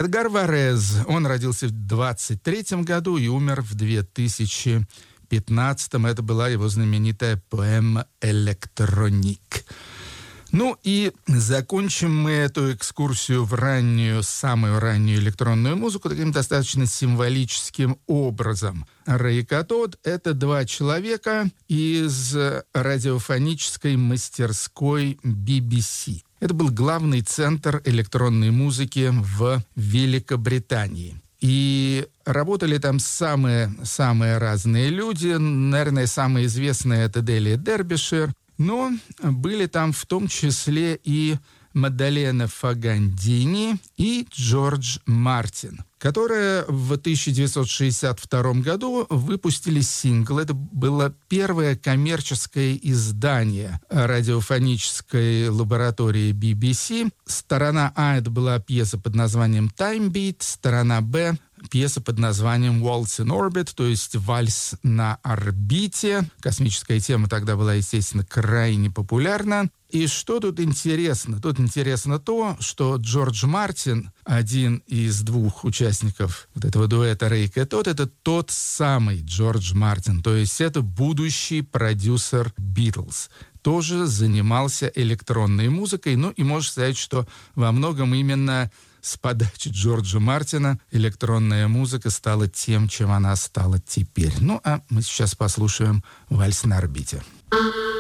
Эдгар Варез, он родился в 23 году и умер в 2015. Это была его знаменитая поэма «Электроник». Ну и закончим мы эту экскурсию в самую раннюю электронную музыку таким достаточно символическим образом. Рэй и Катод — это два человека из радиофонической мастерской BBC. Это был главный центр электронной музыки в Великобритании. И работали там самые разные люди. Наверное, самые известные — это Делия Дербишир. Но были там в том числе и Мадалена Фагандини и Джордж Мартин, которые в 1962 году выпустили сингл. Это было первое коммерческое издание радиофонической лаборатории BBC. Сторона А — это была пьеса под названием «Time Beat», сторона Б — пьеса под названием «Waltz in Orbit», то есть «Вальс на орбите». Космическая тема тогда была, естественно, крайне популярна. И что тут интересно? Тут интересно то, что Джордж Мартин, один из двух участников вот этого дуэта Рэй и Катод, это тот самый Джордж Мартин, то есть это будущий продюсер Битлз. Тоже занимался электронной музыкой, ну и можно сказать, что во многом именно с подачи Джорджа Мартина электронная музыка стала тем, чем она стала теперь. Ну, а мы сейчас послушаем «Вальс на орбите».